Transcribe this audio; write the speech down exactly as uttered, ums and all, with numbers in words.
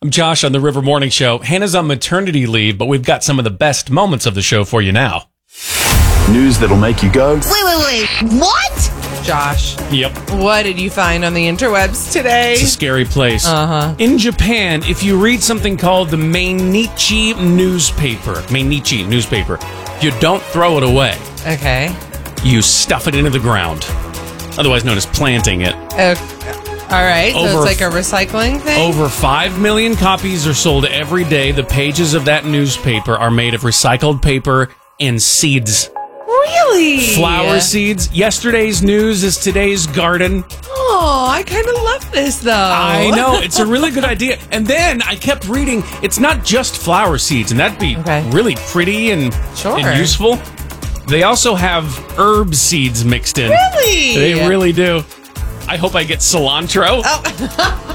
I'm Josh on the River Morning Show. Hannah's on maternity leave, but we've got some of the best moments of the show for you now. News that'll make you go, Wait, wait, wait. What? Josh, Yep. what did you find on the interwebs today? It's a scary place. Uh-huh. In Japan, if you read something called the Mainichi newspaper, Mainichi newspaper, you don't throw it away. Okay. You stuff it into the ground, otherwise known as planting it. Okay. All right. So Over- it's like a recycling thing? Over five million copies are sold every day. The pages of that newspaper are made of recycled paper and seeds. Really? Flower seeds. Yesterday's news is today's garden. Oh, I kind of love this, though. I know. It's a really good idea. And then I kept reading, it's not just flower seeds, and that'd be Okay. really pretty and, Sure. and useful. They also have herb seeds mixed in. Really? They really do. I hope I get cilantro. Oh.